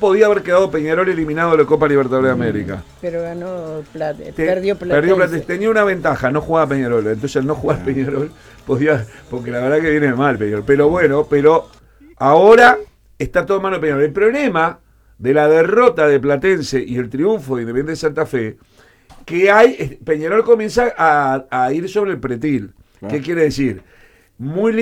podía haber quedado Peñarol eliminado de la Copa Libertadores de América. Pero ganó perdió Platense. Perdió Platense. Tenía una ventaja, no jugaba Peñarol. Entonces al no jugar Peñarol podía, porque la verdad que viene mal Peñarol. Pero bueno, ahora está todo en mano de Peñarol. El problema de la derrota de Platense y el triunfo de Independiente de Santa Fe, que Peñarol comienza a ir sobre el pretil. ¿Qué quiere decir? Muy